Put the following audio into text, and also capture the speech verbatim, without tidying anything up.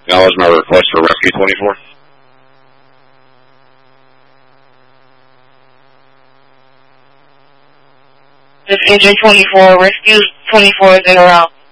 That was my request for Rescue twenty-four. This is Engine twenty-four. Rescue twenty-four is in a route.